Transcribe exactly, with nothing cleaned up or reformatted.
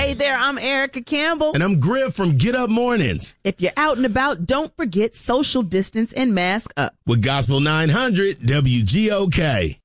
Hey there, I'm Erica Campbell. And I'm Griff from Get Up Mornings. If you're out and about, don't forget social distance and mask up. With Gospel nine hundred W G O K.